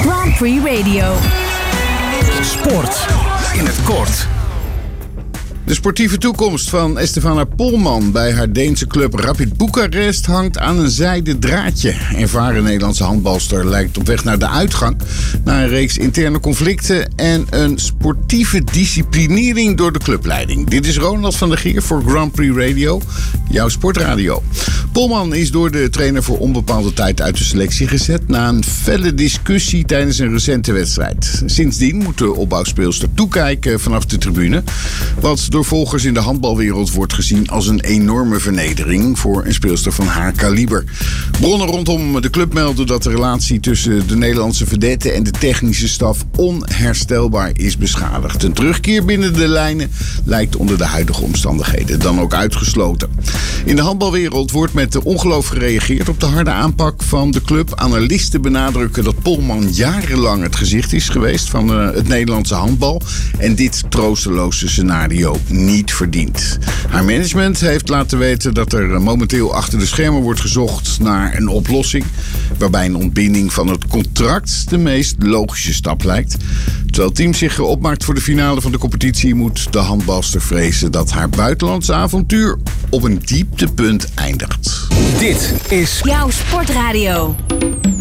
Grand Prix Radio. Sport in het kort. De sportieve toekomst van Estefana Polman bij haar Deense club Rapid Boekarest hangt aan een zijden draadje. Ervaren Nederlandse handbalster lijkt op weg naar de uitgang, na een reeks interne conflicten en een sportieve disciplinering door de clubleiding. Dit is Ronald van der Geer voor Grand Prix Radio, jouw sportradio. Polman is door de trainer voor onbepaalde tijd uit de selectie gezet na een felle discussie tijdens een recente wedstrijd. Sindsdien moet de opbouwspeelster toekijken vanaf de tribune, wat door volgers in de handbalwereld wordt gezien als een enorme vernedering voor een speelster van haar kaliber. Bronnen rondom de club melden dat de relatie tussen de Nederlandse vedette en de technische staf onherstelbaar is beschadigd. Een terugkeer binnen de lijnen lijkt onder de huidige omstandigheden dan ook uitgesloten. In de handbalwereld wordt met ongeloof gereageerd op de harde aanpak van de club. Analisten benadrukken dat Polman jarenlang het gezicht is geweest van het Nederlandse handbal en dit troosteloze scenario niet verdient. Haar management heeft laten weten dat er momenteel achter de schermen wordt gezocht naar een oplossing waarbij een ontbinding van het contract de meest logische stap lijkt. Terwijl het team zich opmaakt voor de finale van de competitie, moet de handbalster vrezen dat haar buitenlandse avontuur op een dieptepunt eindigt. Dit is Jouw sportradio.